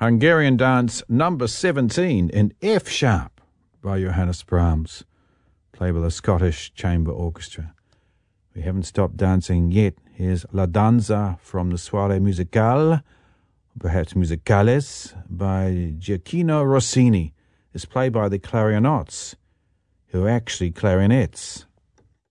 Hungarian Dance number 17 in F sharp by Johannes Brahms, played by the Scottish Chamber Orchestra. We haven't stopped dancing yet. Here's La Danza from the Soirée Musicale, perhaps Musicales, by Gioacchino Rossini. It's played by the Clarionots, who are actually clarinets.